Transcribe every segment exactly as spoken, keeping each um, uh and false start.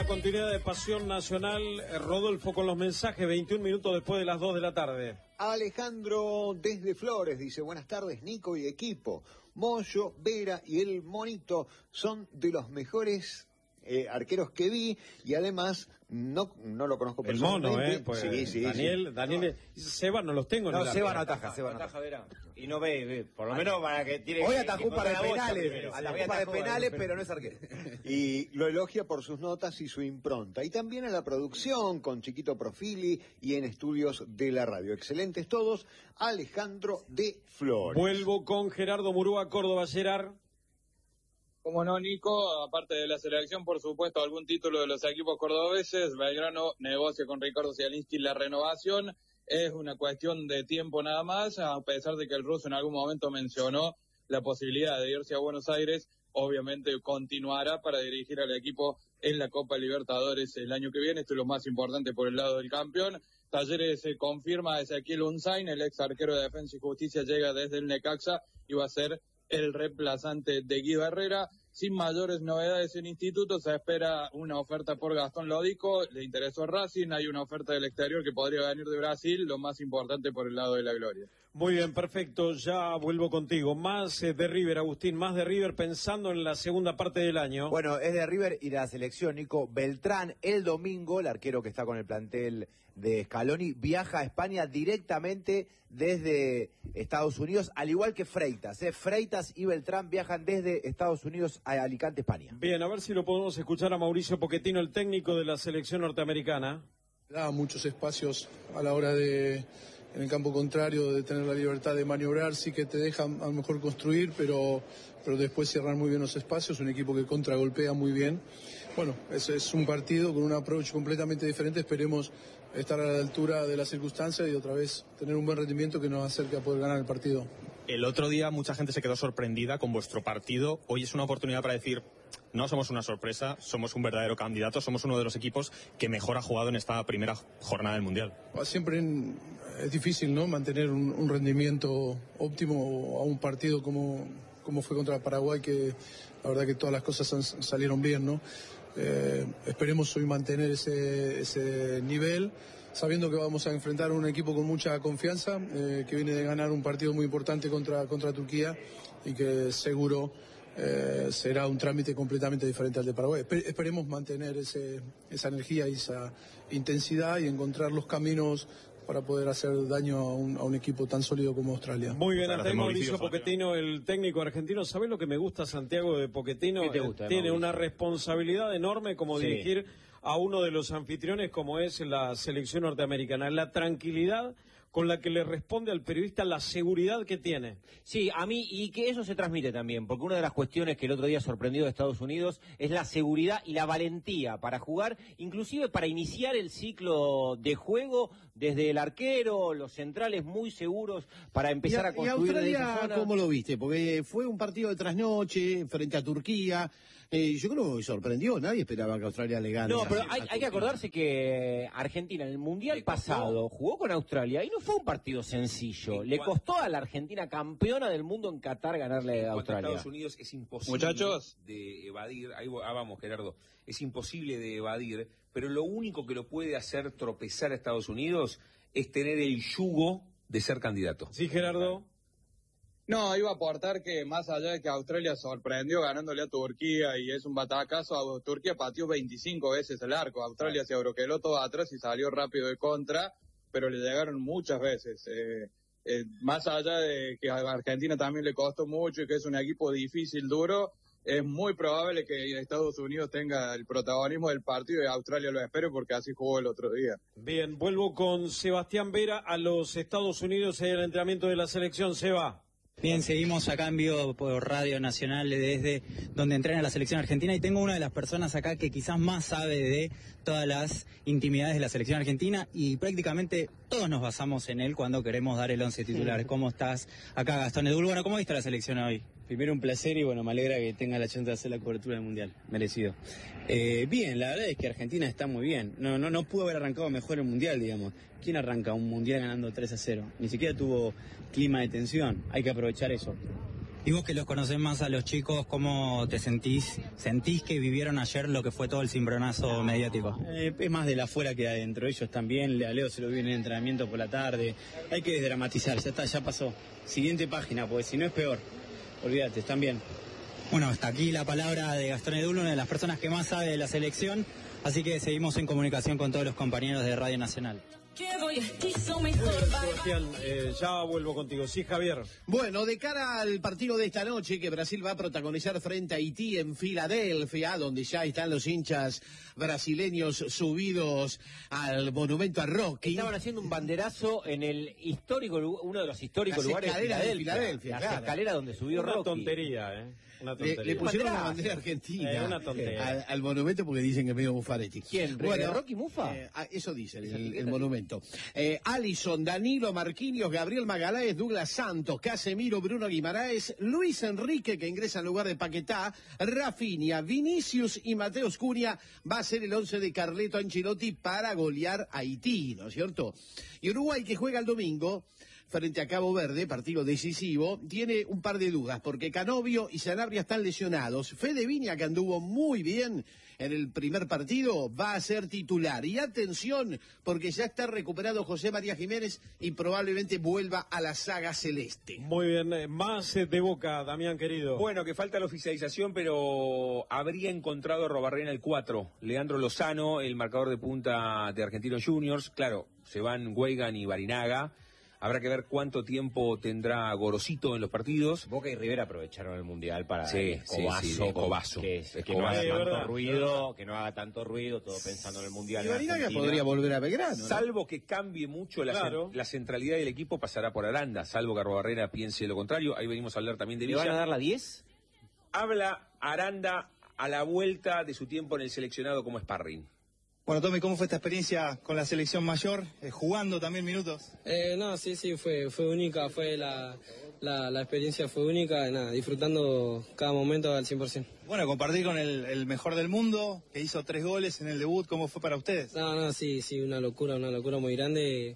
continuidad de Pasión Nacional. Rodolfo con los mensajes, veintiún minutos después de las dos de la tarde. Alejandro desde Flores dice: buenas tardes, Nico y equipo. Moyo, Vera y el Monito son de los mejores eh, arqueros que vi, y además no no lo conozco personalmente. El mono, ¿eh? Pues sí, sí, Daniel, sí. Daniel, no. Seba no los tengo. No, en el Seba arco. no ataja, Seba no ataja. Vera. Y no ve, ve, por lo menos para que tire. Hoy atajó para de penales, a atajó para de penales, pero no es arquero. Y lo elogia por sus notas y su impronta. Y también a la producción, con Chiquito Profili y en estudios de la radio. Excelentes todos. Alejandro de Flores. Vuelvo con Gerardo Murúa, Córdoba, Gerard. Como no, Nico, aparte de la selección, por supuesto, algún título de los equipos cordobeses. Belgrano negocia con Ricardo Zielinski la renovación. Es una cuestión de tiempo nada más, a pesar de que el ruso en algún momento mencionó la posibilidad de irse a Buenos Aires. Obviamente continuará para dirigir al equipo en la Copa Libertadores el año que viene. Esto es lo más importante por el lado del campeón. Talleres se confirma a Ezequiel Unzain, el ex arquero de Defensa y Justicia, llega desde el Necaxa y va a ser el reemplazante de Guido Herrera. Sin mayores novedades en Instituto, se espera una oferta por Gastón Lodico, le interesó a Racing, hay una oferta del exterior que podría venir de Brasil, lo más importante por el lado de la gloria. Muy bien, perfecto, ya vuelvo contigo. Más eh, de River, Agustín, más de River pensando en la segunda parte del año. Bueno, es de River y la selección, Nico. Beltrán, el domingo, el arquero que está con el plantel de Scaloni, viaja a España directamente desde Estados Unidos, al igual que Freitas. ¿eh? Freitas y Beltrán viajan desde Estados Unidos a Alicante, España. Bien, a ver si lo podemos escuchar a Mauricio Pochettino, el técnico de la selección norteamericana. Da muchos espacios a la hora de, en el campo contrario, de tener la libertad de maniobrar. Sí que te dejan a lo mejor construir, pero, pero después cierran muy bien los espacios. Un equipo que contragolpea muy bien. Bueno, ese es un partido con un approach completamente diferente. Esperemos estar a la altura de las circunstancias y otra vez tener un buen rendimiento que nos acerque a poder ganar el partido. El otro día mucha gente se quedó sorprendida con vuestro partido. Hoy es una oportunidad para decir: no somos una sorpresa, somos un verdadero candidato, somos uno de los equipos que mejor ha jugado en esta primera jornada del Mundial. Siempre es difícil, ¿no?, mantener un, un rendimiento óptimo a un partido como, como fue contra Paraguay, que la verdad que todas las cosas han, salieron bien, ¿no? Eh, esperemos hoy mantener ese, ese nivel, sabiendo que vamos a enfrentar a un equipo con mucha confianza, eh, que viene de ganar un partido muy importante contra, contra Turquía, y que seguro eh, será un trámite completamente diferente al de Paraguay. Esper, esperemos mantener ese, esa energía y esa intensidad y encontrar los caminos para poder hacer daño a un, a un equipo tan sólido como Australia. Muy bien, hasta ahí Mauricio Pochettino, el técnico argentino. ¿Sabés lo que me gusta, Santiago, de Pochettino? ¿Qué te gusta, Tiene Mauricio? una responsabilidad enorme como Sí. dirigir a uno de los anfitriones como es la selección norteamericana. La tranquilidad con la que le responde al periodista, la seguridad que tiene. Sí, a mí, y que eso se transmite también, porque una de las cuestiones que el otro día sorprendió de Estados Unidos es la seguridad y la valentía para jugar, inclusive para iniciar el ciclo de juego desde el arquero, los centrales muy seguros para empezar y a, a construir. ¿Y Australia esa zona. cómo lo viste? Porque fue un partido de trasnoche frente a Turquía. Eh, yo creo que sorprendió, nadie esperaba que Australia le gane. No, a- pero a hay, hay que Turquía. acordarse que Argentina en el Mundial pasado jugó con Australia y no fue un partido sencillo. Le costó a la Argentina, campeona del mundo en Qatar, ganarle a Australia. Estados Unidos es imposible Muchachos. de evadir, ahí ah, vamos Gerardo, es imposible de evadir, pero lo único que lo puede hacer tropezar a Estados Unidos es tener el yugo de ser candidato. Sí, Gerardo. No, iba a aportar que más allá de que Australia sorprendió ganándole a Turquía y es un batacazo, Turquía pateó veinticinco veces el arco, Australia se abroqueló todo atrás y salió rápido de contra, pero le llegaron muchas veces. Eh, eh, más allá de que a Argentina también le costó mucho y que es un equipo difícil, duro, es muy probable que Estados Unidos tenga el protagonismo del partido y Australia lo espere, porque así jugó el otro día. Bien, vuelvo con Sebastián Vera a los Estados Unidos en el entrenamiento de la selección. Seba. Bien, seguimos acá en vivo por Radio Nacional desde donde entrena la selección argentina y tengo una de las personas acá que quizás más sabe de todas las intimidades de la selección argentina y prácticamente todos nos basamos en él cuando queremos dar el once titular. ¿Cómo estás acá, Gastón Edul? Bueno, ¿cómo viste la selección hoy? Primero un placer y bueno, me alegra que tenga la chance de hacer la cobertura del Mundial, merecido. Eh, bien, la verdad es que Argentina está muy bien, no, no, no pudo haber arrancado mejor el Mundial, digamos. ¿Quién arranca un Mundial ganando tres a cero? Ni siquiera tuvo clima de tensión, hay que aprovechar eso. Y vos que los conocés más a los chicos, ¿cómo te sentís? ¿Sentís que vivieron ayer lo que fue todo el cimbronazo mediático? Eh, es más de la afuera que adentro. Ellos también, a Leo se lo vi en el entrenamiento por la tarde. Hay que desdramatizar, ya está, ya pasó. Siguiente página, pues si no es peor. Olvídate, están bien. Bueno, hasta aquí la palabra de Gastón Edul, una de las personas que más sabe de la selección, así que seguimos en comunicación con todos los compañeros de Radio Nacional. Sebastián, eh, ya vuelvo contigo. Sí, Javier. Bueno, de cara al partido de esta noche que Brasil va a protagonizar frente a Haití en Filadelfia, donde ya están los hinchas brasileños subidos al monumento a Rocky. Estaban haciendo un banderazo en el histórico, uno de los históricos Las lugares de escaleras de Filadelfia. Filadelfia, Las claro. escaleras donde subió Una Rocky. tontería, ¿eh? Una Le, tontería. le pusieron Atrás. una bandera argentina Eh, una tontería. al, al monumento porque dicen que es medio Mufaretti. ¿Quién? Bueno, ¿Rocky Mufa? eh, ah, eso dice el, el- el monumento. Eh, Alison, Danilo, Marquinhos, Gabriel Magaláes, Douglas Santos, Casemiro, Bruno Guimaraes, Luis Enrique, que ingresa en lugar de Paquetá, Rafinha, Vinicius y Mateus Cunha. Va a ser el once de Carleto Ancelotti para golear a Haití, ¿no es cierto? Y Uruguay, que juega el domingo frente a Cabo Verde, partido decisivo, tiene un par de dudas, porque Canovio y Sanabria están lesionados. Fede Viña, que anduvo muy bien en el primer partido, va a ser titular. Y atención, porque ya está recuperado José María Jiménez y probablemente vuelva a la saga celeste. Muy bien. eh, Más eh, de Boca, Damián, querido. Bueno, que falta la oficialización, pero habría encontrado a Robarrena el cuatro. Leandro Lozano, el marcador de punta de Argentinos Juniors. Claro, se van Weigand y Barinaga. Habrá que ver cuánto tiempo tendrá Gorosito en los partidos. Boca y Rivera aprovecharon el Mundial para Sí, el sí, escobazo, sí, escobazo. que, que no Escobazo. haga Sí, tanto verdad, ruido, que no haga tanto ruido, todo pensando en el Mundial. Y en Barinaga Argentina. podría volver a Belgrano, ¿no? Salvo que cambie mucho la, Claro. cen- la centralidad del equipo, pasará por Aranda. Salvo que Robarrena piense lo contrario. Ahí venimos a hablar también de ¿Le van a Villa. dar la diez? Habla Aranda a la vuelta de su tiempo en el seleccionado como sparring. Bueno, Tommy, ¿cómo fue esta experiencia con la selección mayor? Eh, jugando también minutos. Eh, no, sí, sí, fue, fue única, fue la, la, la experiencia fue única, nada, disfrutando cada momento al cien por ciento. Bueno, compartir con el, el mejor del mundo, que hizo tres goles en el debut, ¿cómo fue para ustedes? No, no, sí, sí, una locura, una locura muy grande,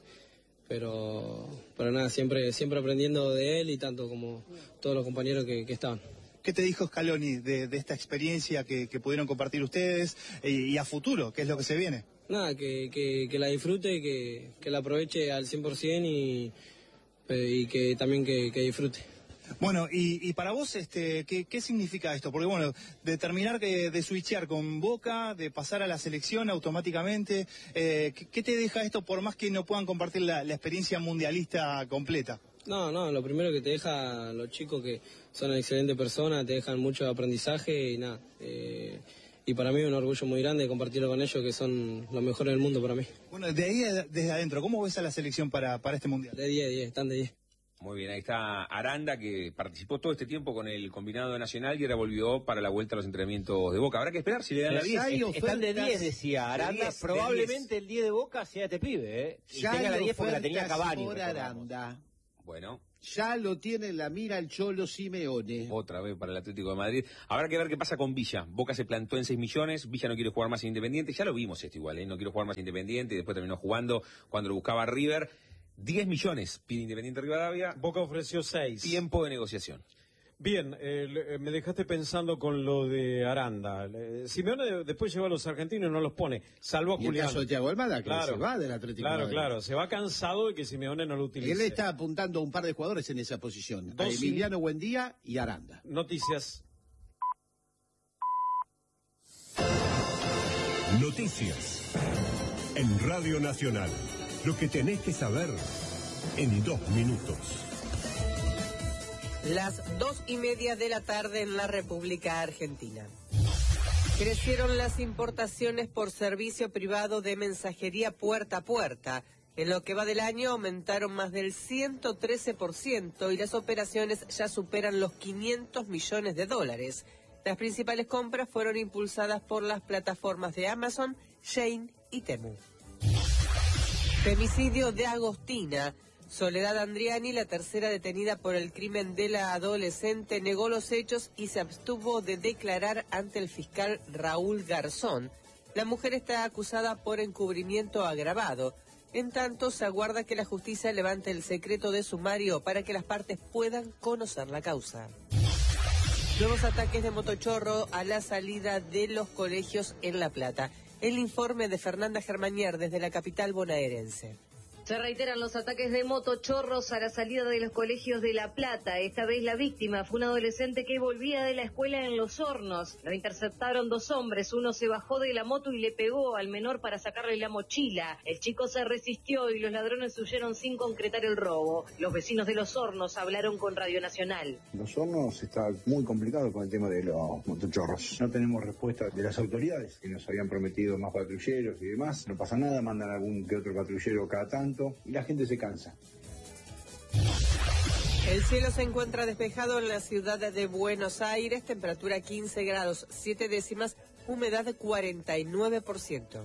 pero, pero nada, siempre, siempre aprendiendo de él y tanto como todos los compañeros que, que estaban. ¿Qué te dijo Scaloni de, de esta experiencia que, que pudieron compartir ustedes eh, y a futuro? ¿Qué es lo que se viene? Nada, que, que, que la disfrute, que, que la aproveche al cien por ciento y, y que también que, que disfrute. Bueno, y, y para vos, este, ¿qué, ¿qué significa esto? Porque bueno, de terminar de, de switchear con Boca, de pasar a la selección automáticamente, eh, ¿qué, ¿qué te deja esto por más que no puedan compartir la, la experiencia mundialista completa? No, no, lo primero que te deja los chicos que son excelentes personas, te dejan mucho aprendizaje y nada. Eh, y para mí es un orgullo muy grande compartirlo con ellos, que son los mejores del mundo para mí. Bueno, de ahí desde adentro, ¿cómo ves a la selección para, para este mundial? De diez, diez, están de diez. Muy bien, ahí está Aranda, que participó todo este tiempo con el combinado nacional y ahora volvió para la vuelta a los entrenamientos de Boca. Habrá que esperar si le dan la diez. Hay Est- Están de ofertas diez, decía Aranda. de diez, de Probablemente el diez de Boca sea este pibe, ¿eh? Y Ya tenga la hay diez porque la tenía ofertas Cavani. por recordamos. Aranda. Bueno, Ya lo tiene en la mira el Cholo Simeone. otra vez para el Atlético de Madrid. Habrá que ver qué pasa con Villa. Boca se plantó en seis millones, Villa no quiere jugar más en Independiente. Ya lo vimos esto igual, ¿eh? No quiere jugar más en Independiente y después terminó jugando cuando lo buscaba River. diez millones pide Independiente Rivadavia. Boca ofreció seis. Tiempo de negociación. Bien, eh, le- eh, me dejaste pensando con lo de Aranda. Eh, Simeone de- después lleva a los argentinos y no los pone, salvo a Y el Julián. caso de Thiago Almada, que Claro. se va del Atlético de Claro, Madrid. claro, se va cansado de que Simeone no lo utilice. Él está apuntando a un par de jugadores en esa posición. A Dos Emiliano Buendía y Aranda. Noticias. Noticias. En Radio Nacional. Lo que tenés que saber en dos minutos. Las dos y media de la tarde en la República Argentina. Crecieron las importaciones por servicio privado de mensajería puerta a puerta. En lo que va del año aumentaron más del ciento trece por ciento y las operaciones ya superan los quinientos millones de dólares. Las principales compras fueron impulsadas por las plataformas de Amazon, Shein y Temu. Femicidio de Agostina. Soledad Andriani, la tercera detenida por el crimen de la adolescente, negó los hechos y se abstuvo de declarar ante el fiscal Raúl Garzón. La mujer está acusada por encubrimiento agravado. En tanto, se aguarda que la justicia levante el secreto de sumario para que las partes puedan conocer la causa. Nuevos ataques de motochorro a la salida de los colegios en La Plata. El informe de Fernanda Germanier desde la capital bonaerense. Se reiteran los ataques de motochorros a la salida de los colegios de La Plata. Esta vez la víctima fue un adolescente que volvía de la escuela en Los Hornos. Lo interceptaron dos hombres. Uno se bajó de la moto y le pegó al menor para sacarle la mochila. El chico se resistió y los ladrones huyeron sin concretar el robo. Los vecinos de Los Hornos hablaron con Radio Nacional. Los Hornos está muy complicado con el tema de los motochorros. No tenemos respuesta de las autoridades, que nos habían prometido más patrulleros y demás. No pasa nada, mandan algún que otro patrullero cada tanto. Y la gente se cansa. El cielo se encuentra despejado en la ciudad de Buenos Aires, temperatura quince grados, siete décimas, humedad cuarenta y nueve por ciento.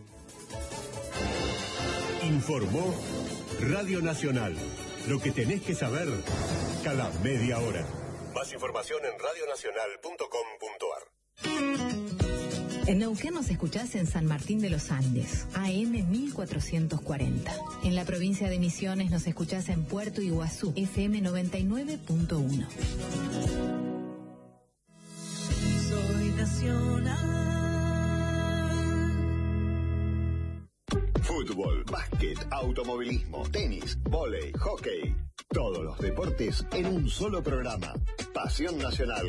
Informó Radio Nacional. Lo que tenés que saber cada media hora. Más información en radio nacional punto com punto ar. En Neuquén nos escuchás en San Martín de los Andes, A M mil cuatrocientos cuarenta. En la provincia de Misiones nos escuchás en Puerto Iguazú, F M noventa y nueve punto uno. Soy nacional. Fútbol, básquet, automovilismo, tenis, vóley, hockey. Todos los deportes en un solo programa. Pasión Nacional.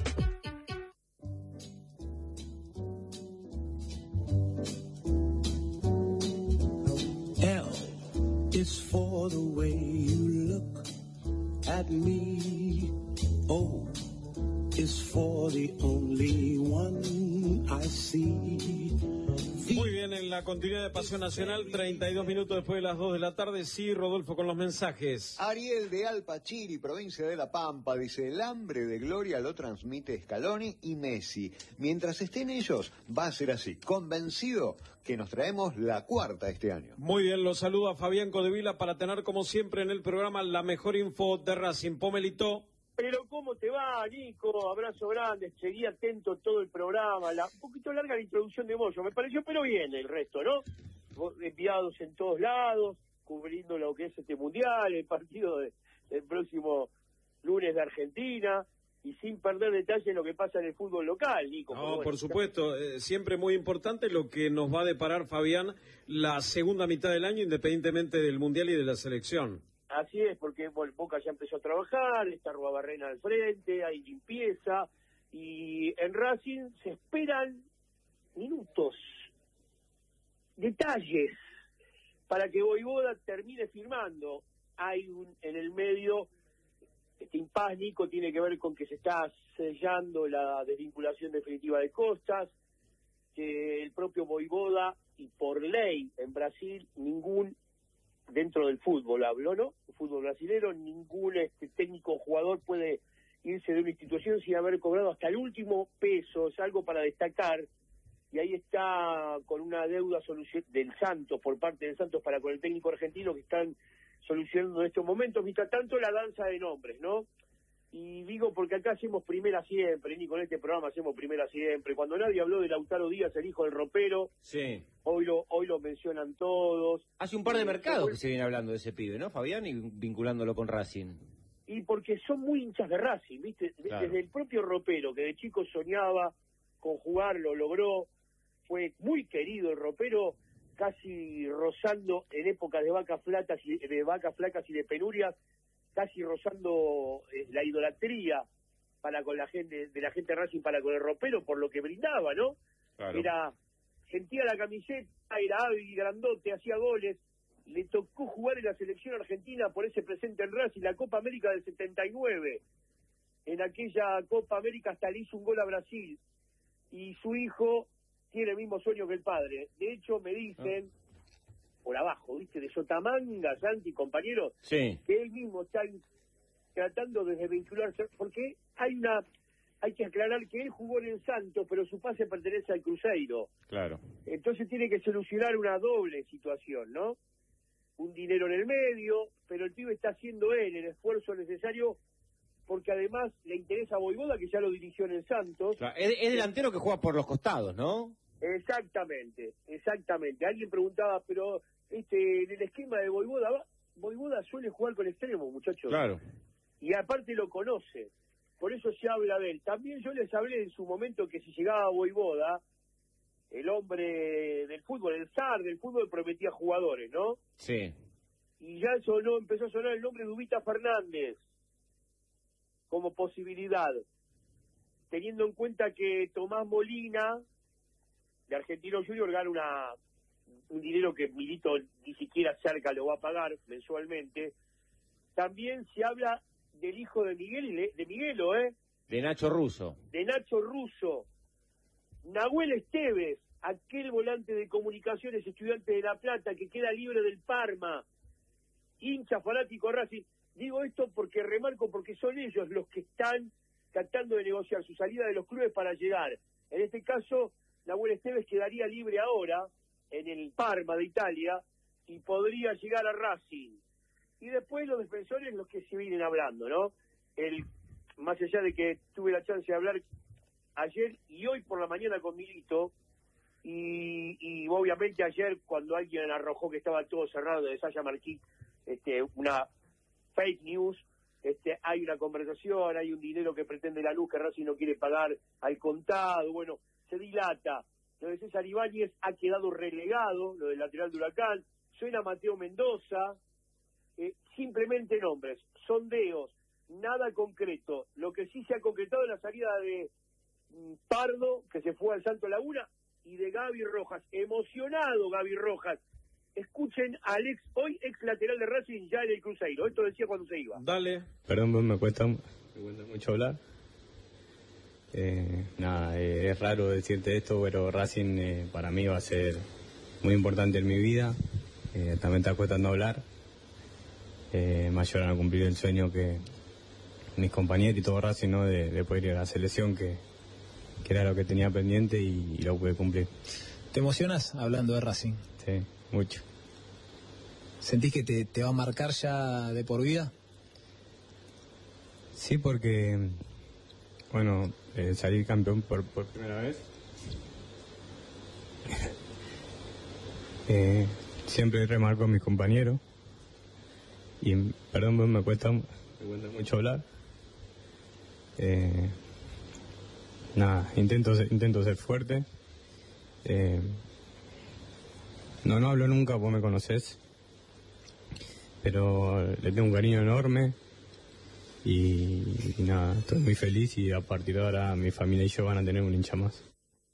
Is for the way you look at me. O is for the only one I see. Muy bien, en la continuidad de Pasión Nacional, treinta y dos minutos después de las dos de la tarde. Sí, Rodolfo, con los mensajes. Ariel de Alpachiri, provincia de La Pampa, dice: el hambre de gloria lo transmite Scaloni y Messi. Mientras estén ellos, va a ser así. Convencido que nos traemos la cuarta este año. Muy bien, los saludo a Fabián Codevila para tener, como siempre, en el programa la mejor info de Racing. Pomelito. Pero ¿cómo te va, Nico? Abrazo grande, seguí atento todo el programa. La, un poquito larga la introducción de Moyo, me pareció, pero bien el resto, ¿no? Enviados en todos lados, cubriendo lo que es este Mundial, el partido de, del próximo lunes de Argentina, y sin perder detalle lo que pasa en el fútbol local, Nico. No, bueno, por supuesto, eh, siempre muy importante lo que nos va a deparar, Fabián, la segunda mitad del año, independientemente del Mundial y de la selección. Así es, porque bueno, Boca ya empezó a trabajar, está Ruabarrena al frente, hay limpieza, y en Racing se esperan minutos, detalles, para que Voivoda termine firmando. Hay un en el medio, este impas, Nico, tiene que ver con que se está sellando la desvinculación definitiva de Costas, que el propio Voivoda, y por ley en Brasil, ningún dentro del fútbol hablo, ¿no? El fútbol brasilero, ningún este, técnico o jugador puede irse de una institución sin haber cobrado hasta el último peso. Es algo para destacar, y ahí está con una deuda solución del Santos, por parte del Santos para con el técnico argentino, que están solucionando en estos momentos. Mientras tanto, la danza de nombres, ¿no? Y digo porque acá hacemos primera siempre, ni con este programa hacemos primera siempre. Cuando nadie habló de Lautaro Díaz, el hijo del ropero, sí. hoy lo hoy lo mencionan todos. Hace un par de mercados que se viene hablando de ese pibe, ¿no, Fabián? Y vinculándolo con Racing. Y porque son muy hinchas de Racing, ¿viste? Claro. Desde el propio ropero, que de chico soñaba con jugar, lo logró, fue muy querido el ropero, casi rozando en épocas de vacas flacas y de vacas flacas y de penurias, casi rozando eh, la idolatría para con la gente de la gente de Racing para con el ropero por lo que brindaba, ¿no? Claro. Era sentía la camiseta, era hábil, grandote, hacía goles. Le tocó jugar en la selección argentina por ese presente en Racing, la Copa América del setenta y nueve. En aquella Copa América hasta le hizo un gol a Brasil. Y su hijo tiene el mismo sueño que el padre. De hecho, me dicen, ah. por abajo, ¿viste? De Sotamanga, Santi, compañeros, sí. que él mismo está tratando de vincularse, porque hay una... Hay que aclarar que él jugó en el Santos, pero su pase pertenece al Cruzeiro. Claro. Entonces tiene que solucionar una doble situación, ¿no? Un dinero en el medio, pero el pibe está haciendo él el esfuerzo necesario, porque además le interesa a Voivoda, que ya lo dirigió en el Santos. Claro. Es, es delantero que juega por los costados, ¿no? Exactamente, exactamente. Alguien preguntaba, pero este en el esquema de Voivoda, Voivoda suele jugar con extremos, muchachos. Claro. Y aparte lo conoce, por eso se habla de él. También yo les hablé en su momento que si llegaba Voivoda, el hombre del fútbol, el zar del fútbol, prometía jugadores, ¿no? Sí. Y ya sonó, empezó a sonar el nombre de Ubita Fernández como posibilidad, teniendo en cuenta que Tomás Molina de Argentino Junior gana una un dinero que Milito ni siquiera cerca lo va a pagar mensualmente. También se habla del hijo de Miguel, de Miguelo, ¿eh? De Nacho Russo. De Nacho Russo. Nahuel Esteves, aquel volante de Comunicaciones, estudiante de La Plata, que queda libre del Parma, hincha fanático Racing. Digo esto porque remarco, porque son ellos los que están tratando de negociar su salida de los clubes para llegar. En este caso, Nahuel Esteves quedaría libre ahora en el Parma de Italia y podría llegar a Racing. Y después los defensores, los que se vienen hablando, ¿no? El, más allá de que tuve la chance de hablar ayer y hoy por la mañana con Milito, y, y obviamente ayer cuando alguien arrojó que estaba todo cerrado de Sasha Marquí, este, una fake news, este, hay una conversación, hay un dinero que pretende la luz que Racing no quiere pagar al contado, bueno, se dilata. Lo de César Ibáñez ha quedado relegado, lo del lateral de Huracán, suena Mateo Mendoza, eh, simplemente nombres, sondeos, nada concreto. Lo que sí se ha concretado es la salida de mm, Pardo, que se fue al Santo Laguna, y de Gaby Rojas, emocionado Gaby Rojas. Escuchen al ex, hoy ex lateral de Racing ya en el Cruzeiro, esto decía cuando se iba. Dale. Perdón, me cuesta, me cuesta mucho hablar. Eh, nada, eh, es raro decirte esto, pero Racing eh, para mí va a ser muy importante en mi vida. Eh, también está costando hablar. Eh, me ayudaron a cumplir el sueño que mis compañeros y todo Racing, ¿no? de, de poder ir a la selección, que, que era lo que tenía pendiente y, y lo pude cumplir. ¿Te emocionas hablando de Racing? Sí, mucho. ¿Sentís que te, te va a marcar ya de por vida? Sí, porque, bueno, eh, salir campeón por, por primera vez. eh, siempre remarco a mis compañeros. Y, perdón, me cuesta, me cuesta mucho hablar. Eh, nada, intento ser, intento ser fuerte. Eh, no, no hablo nunca, vos me conocés. Pero le tengo un cariño enorme. Y, y nada, estoy muy feliz y a partir de ahora mi familia y yo van a tener un hincha más.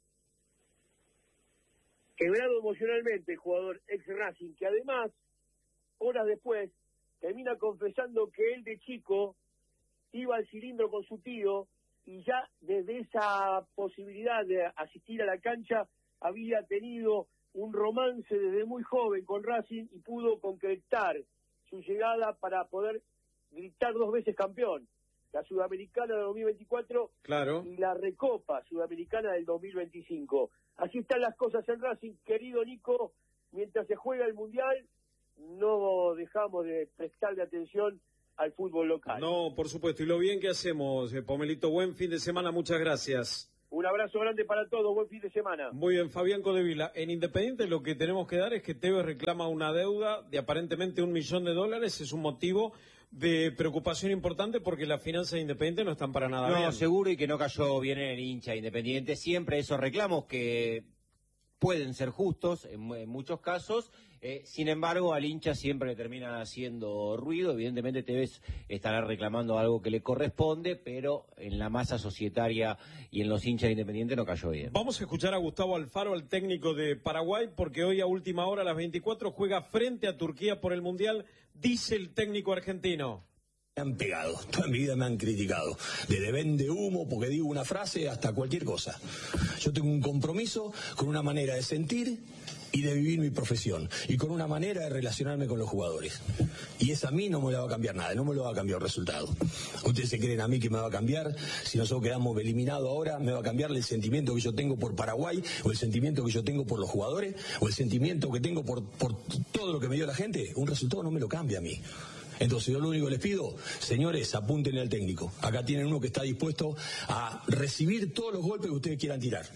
Quebrado emocionalmente el jugador ex Racing, que además, horas después, termina confesando que él de chico iba al cilindro con su tío y ya desde esa posibilidad de asistir a la cancha había tenido un romance desde muy joven con Racing y pudo concretar su llegada para poder gritar dos veces campeón, la Sudamericana del dos mil veinticuatro, claro, y la Recopa Sudamericana del dos mil veinticinco. Así están las cosas en Racing, querido Nico, mientras se juega el Mundial, no dejamos de prestarle atención al fútbol local. No, por supuesto, y lo bien que hacemos, eh, Pomelito, buen fin de semana, muchas gracias. Un abrazo grande para todos, buen fin de semana. Muy bien, Fabián Codevila. En Independiente lo que tenemos que dar es que Tevez reclama una deuda de aparentemente un millón de dólares, es un motivo de preocupación importante porque las finanzas de Independiente no están para nada no, bien. No, seguro, y que no cayó bien en el hincha Independiente. Siempre esos reclamos que pueden ser justos en, en muchos casos, eh, sin embargo al hincha siempre le termina haciendo ruido. Evidentemente Tevez estará reclamando algo que le corresponde, pero en la masa societaria y en los hinchas de Independiente no cayó bien. Vamos a escuchar a Gustavo Alfaro, el técnico de Paraguay, porque hoy a última hora a las veinticuatro juega frente a Turquía por el Mundial, dice el técnico argentino. Me han pegado, toda mi vida me han criticado, desde vende humo porque digo una frase hasta cualquier cosa. Yo tengo un compromiso con una manera de sentir y de vivir mi profesión, y con una manera de relacionarme con los jugadores. Y esa a mí no me la va a cambiar nada, no me lo va a cambiar el resultado. Ustedes se creen a mí que me va a cambiar, si nosotros quedamos eliminados ahora, me va a cambiar el sentimiento que yo tengo por Paraguay, o el sentimiento que yo tengo por los jugadores, o el sentimiento que tengo por, por todo lo que me dio la gente. Un resultado no me lo cambia a mí. Entonces yo lo único que les pido, señores, apúntenle al técnico. Acá tienen uno que está dispuesto a recibir todos los golpes que ustedes quieran tirar.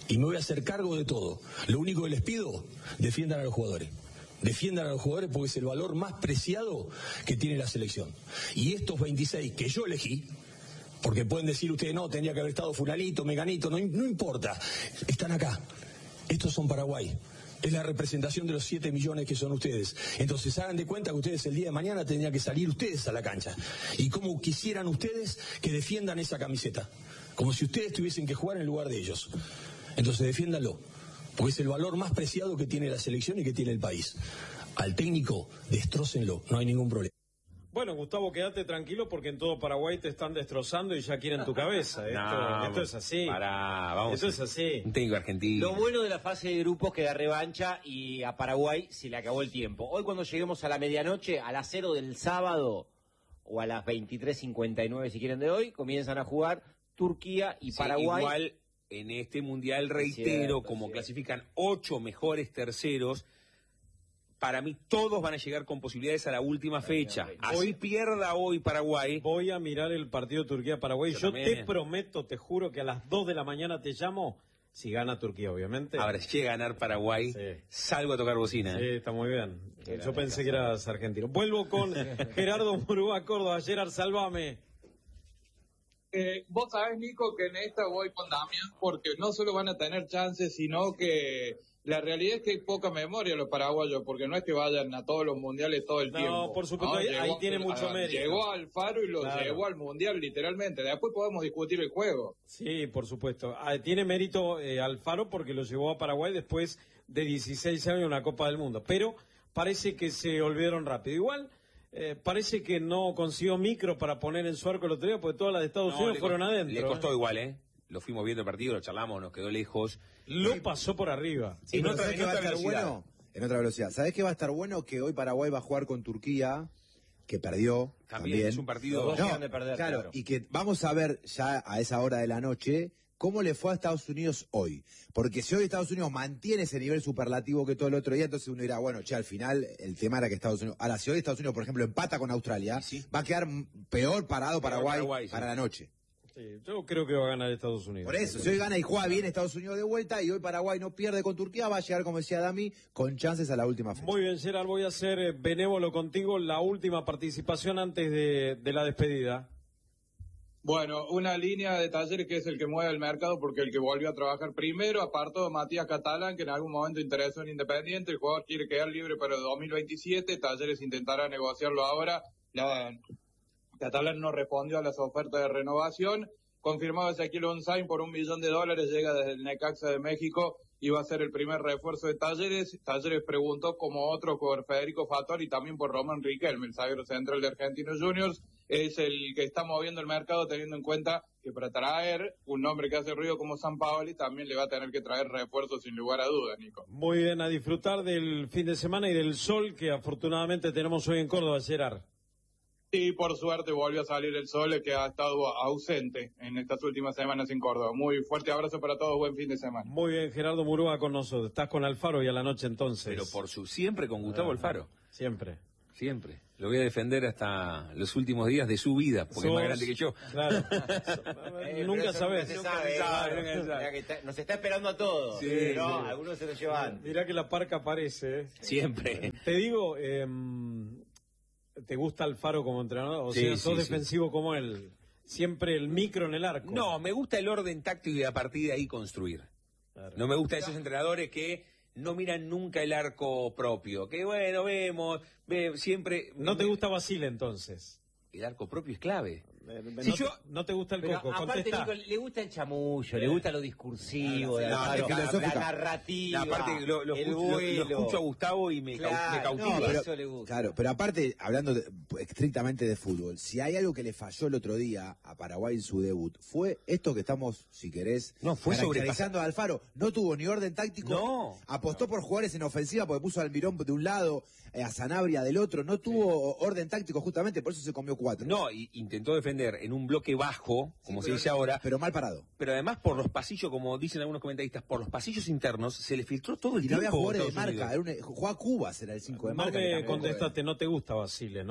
y me voy a hacer cargo de todo. Lo único que les pido, defiendan a los jugadores. Defiendan a los jugadores porque es el valor más preciado que tiene la selección. Y estos veintiséis que yo elegí, porque pueden decir ustedes, no, tendría que haber estado fulanito, meganito, no, no importa, están acá. Estos son Paraguay. Es la representación de los siete millones que son ustedes. Entonces hagan de cuenta que ustedes el día de mañana tendrían que salir ustedes a la cancha. Y como quisieran ustedes que defiendan esa camiseta. Como si ustedes tuviesen que jugar en lugar de ellos. Entonces defiéndanlo. Porque es el valor más preciado que tiene la selección y que tiene el país. Al técnico, destrócenlo, no hay ningún problema. Bueno, Gustavo, quédate tranquilo porque en todo Paraguay te están destrozando y ya quieren tu cabeza. Esto, No, esto es así. Pará, vamos. Esto es así. Un técnico argentino. Lo bueno de la fase de grupos que da revancha y a Paraguay se le acabó el tiempo. Hoy cuando lleguemos a la medianoche, a las cero del sábado o a las veintitrés cincuenta y nueve si quieren de hoy, comienzan a jugar Turquía y Sí, Paraguay. igual en este mundial, reitero, cierto, como cierto. clasifican ocho mejores terceros, para mí todos van a llegar con posibilidades a la última fecha. Así Hoy- pierda hoy Paraguay. Voy a mirar el partido Turquía-Paraguay. Yo Yo, también. te prometo, te juro que a las dos de la mañana te llamo, si gana Turquía, obviamente. Ahora, si llega a ganar Paraguay, salgo a tocar bocina. Sí, ¿eh? está muy bien. Yo pensé que eras argentino. Vuelvo con Gerardo Murúa, Córdoba. Gerard, sálvame. Eh, vos sabés, Nico, que en esta voy con Damián porque no solo van a tener chances, sino que la realidad es que hay poca memoria los paraguayos, porque no es que vayan a todos los mundiales todo el No, tiempo. por supuesto, ahí- ahí tiene mucho mérito. Llegó al Faro y lo Claro. llevó al mundial, literalmente. Después podemos discutir el juego. Sí, por supuesto. Ah, tiene mérito eh, Alfaro porque lo llevó a Paraguay después de dieciséis años en una Copa del Mundo. Pero parece que se olvidaron rápido. Igual, eh, parece que no consiguió micro para poner en su arco el otro día, porque todas las de Estados No, Unidos le fueron costó- adentro. Le costó ¿eh? igual, ¿eh? Lo fuimos viendo el partido, lo charlamos, nos quedó lejos. Lo pasó por arriba. Sí, En pero otra- ¿sabés en qué va a otra estar velocidad. bueno? En otra velocidad. ¿Sabés qué va a estar bueno? Que hoy Paraguay va a jugar con Turquía, que perdió. También, También, es un partido- Los dos No, llegan de perder, claro, claro. y que vamos a ver ya a esa hora de la noche cómo le fue a Estados Unidos hoy. Porque si hoy Estados Unidos mantiene ese nivel superlativo que todo el otro día, entonces uno dirá, bueno, che, al final el tema era que Estados Unidos... Ahora, si hoy Estados Unidos, por ejemplo, empata con Australia, va a quedar m- peor parado Paraguay, Paraguay, sí. para la noche. Sí, yo creo que va a ganar Estados Unidos. Por eso, si hoy gana y juega bien Estados Unidos de vuelta y hoy Paraguay no pierde con Turquía, va a llegar, como decía Dami, con chances a la última fecha. Muy bien, Gerard, voy a ser eh, benévolo contigo. La última participación antes de, de la despedida. Bueno, una línea de Talleres que es el que mueve el mercado porque el que volvió a trabajar primero, apartó a Matías Catalán, que en algún momento interesó en Independiente, el jugador quiere quedar libre para el dos mil veintisiete, Talleres intentará negociarlo ahora, la, Catalán no respondió a las ofertas de renovación, confirmado Ezequiel Onzain por un millón de dólares, llega desde el Necaxa de México y va a ser el primer refuerzo de Talleres. Talleres preguntó como otro por Federico Fattori y también por Román Riquelme, el zaguero central de Argentinos Juniors. Es el que está moviendo el mercado teniendo en cuenta que para traer un nombre que hace ruido como San Paoli también le va a tener que traer refuerzos sin lugar a dudas, Nico. Muy bien, a disfrutar del fin de semana y del sol que afortunadamente tenemos hoy en Córdoba, Gerard. Y por suerte volvió a salir el sol que ha estado ausente en estas últimas semanas en Córdoba. Muy fuerte abrazo para todos, buen fin de semana. Muy bien, Gerardo Murúa con nosotros. Estás con Alfaro y a la noche entonces. Pero por su siempre con Gustavo Ah, Alfaro. Siempre. Siempre. Lo voy a defender hasta los últimos días de su vida, porque es más Sos- grande que yo. Claro. Eh, Nunca pero eso sabés. nunca se Nunca sabe, se sabe, claro. nunca se sabe. Mira que está- nos está esperando a todos. Sí, no, sí. algunos se lo llevan. Mirá que la parca aparece. ¿eh? Siempre. Te digo, eh, ¿te gusta Alfaro como entrenador? O Sí, sea, sí, sos sí. defensivo como él. Siempre el micro en el arco. No, me gusta el orden táctico y a partir de ahí construir. No me gusta esos entrenadores que no miran nunca el arco propio. Que bueno, vemos, ve, siempre... ¿No te gusta Basile entonces? El arco propio es clave. No, Si te- yo- no te gusta el Pero coco, aparte, contesta. Nico, le gusta el chamullo, le gusta lo discursivo, de No, Alfaro, es la, filosófica. narrativa, No, aparte lo, lo el escucho, lo- lo vuelo. escucho a Gustavo y me, cau- Claro, me cautiva. No, pero- eso le gusta. Claro, pero aparte, hablando de- estrictamente de fútbol, si hay algo que le falló el otro día a Paraguay en su debut, fue esto que estamos, si querés, No, fue caracterizando a Alfaro. No tuvo ni orden táctico, No. apostó por jugadores en ofensiva porque puso a Almirón de un lado, eh, a Sanabria del otro, no tuvo orden táctico justamente, por eso se comió cuatro. No, y intentó defender en un bloque bajo, como se pero- dice ahora, Pero mal parado. pero además por los pasillos, como dicen algunos comentaristas, por los pasillos internos se le filtró todo el Y no tiempo. había jugadores de Estados marca, Unidos. era un, jugaba Cubas, era el cinco de No marca. que me tampoco contestaste, no te gusta Basile, ¿no?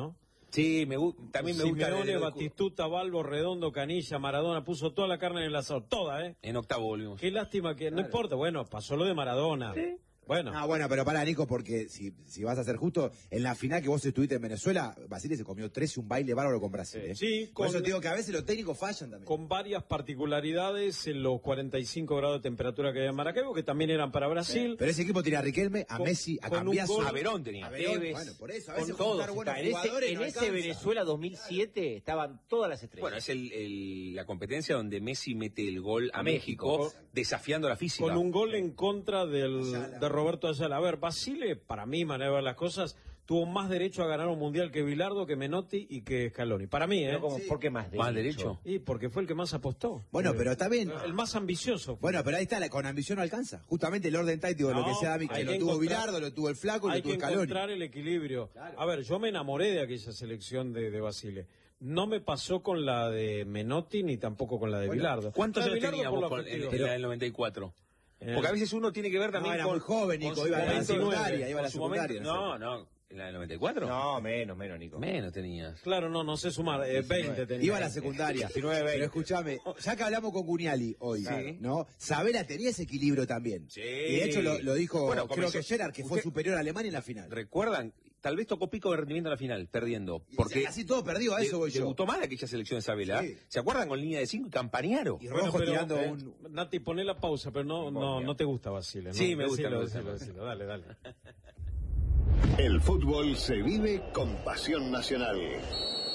Sí, me gu- también me gusta. Simeone, de- Batistuta, Balbo, Redondo, Canilla, Maradona, puso toda la carne en el asador, toda, ¿eh? En octavo volvimos. Qué lástima que, no importa, bueno, pasó lo de Maradona. Sí. Bueno. Ah, bueno, pero para Nico, porque si, si vas a ser justo, en la final que vos estuviste en Venezuela, Basile se comió tres y un baile bárbaro con Brasil. ¿eh? Sí, por con- eso te digo que a veces los técnicos fallan también. Con varias particularidades en los cuarenta y cinco grados de temperatura que había en Maracaibo, que también eran para Brasil. Pero ese equipo tenía a Riquelme, a Con- Messi, a con un Cambiaso, gol- A Verón tenía. a Verón. Tevez, Bueno, por eso, a con veces todos. juntar buenos Está, en ese, jugadores en no ese alcanza. Venezuela dos mil siete estaban todas las estrellas. Bueno, es el, el- la competencia donde Messi mete el gol a, A México, México. desafiando la física. Con un gol en contra del, de Roberto Ayala. A ver, Basile, para mí, manera de ver las cosas, tuvo más derecho a ganar un mundial que Bilardo, que Menotti y que Scaloni. Para mí, ¿eh? Pero como, ¿por qué más derecho? ¿Más derecho? Y porque fue el que más apostó. Bueno, Eh, pero está bien. El más ambicioso. fue. Bueno, pero ahí está, la- con ambición no alcanza. Justamente el orden táctico, lo No, que sea Dami, hay que que lo tuvo encontrar- Bilardo, lo tuvo el Flaco y Hay lo tuvo que Scaloni. encontrar el equilibrio. A ver, yo me enamoré de aquella selección de, de Basile. No me pasó con la de Menotti ni tampoco con la de Bueno, Bilardo. ¿Cuántos La de años Bilardo tenías por vos lo con- en, objetivo. en la del noventa y cuatro? Eh, Porque a veces uno tiene que ver también No, era con... muy joven, Nico, con su iba a la momento- secundaria, iba a la con su momento- secundaria, no No, no, ¿en la del noventa y cuatro? No, menos, menos, Nico. Menos tenías. Claro, no, no sé sumar. Eh, veinte tenía. Iba a la secundaria. diecinueve, Pero veinte. escúchame, ya que hablamos con Cuniali hoy, Sí. ¿no? Sabela tenía ese equilibrio también. Sí. Y de hecho lo, lo dijo, Bueno, creo comenzó- que Gerard, que fue usted- superior a Alemania en la final. ¿Recuerdan? Tal vez tocó pico de rendimiento en la final, perdiendo. Y Porque así todo perdido, a eso voy yo. debutó mal aquella selección de Sabela. Sí. ¿Se acuerdan con línea de cinco y Campañaro? Y Bueno, Rojo pero, tirando eh, un... Nati, poné la pausa, pero no, no, no te gusta Basile, ¿no? Sí, me gusta, Decilo, me gusta, decilo, me gusta. decilo. Dale, dale. El fútbol se vive con pasión nacional.